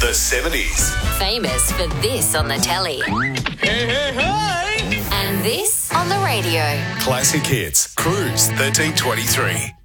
The 70s. Famous for this on the telly. Hey, hey, hey! And this on the radio. Classic hits. Cruise 1323.